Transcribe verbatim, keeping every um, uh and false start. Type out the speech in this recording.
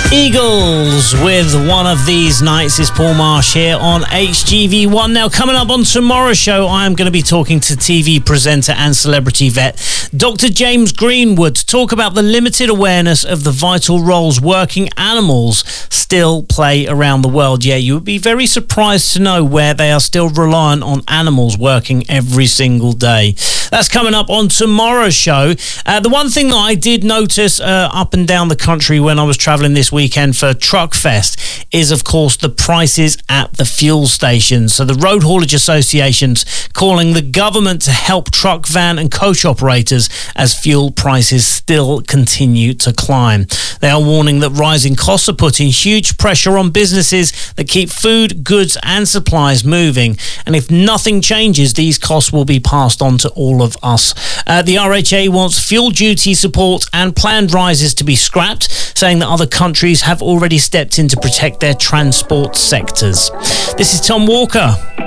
Eagles with One of These Nights. Is Paul Marsh here on H G V one. Now, coming up on tomorrow's show, I am going to be talking to T V presenter and celebrity vet Doctor James Greenwood to talk about the limited awareness of the vital roles working animals still play around the world. Yeah, you would be very surprised to know where they are still reliant on animals working every single day. That's coming up on tomorrow's show. Uh, the one thing that I did notice uh, up and down the country when I was travelling this weekend for Truck Fest is, of course, the prices at the fuel stations. So the Road Haulage Association's calling the government to help truck, van and coach operators as fuel prices still continue to climb. They are warning that rising costs are putting huge pressure on businesses that keep food, goods and supplies moving. And if nothing changes, these costs will be passed on to all of us. Uh, the R H A wants fuel duty support and planned rises to be scrapped, saying that other countries have already stepped in to protect their transport sectors. This is Tom Walker.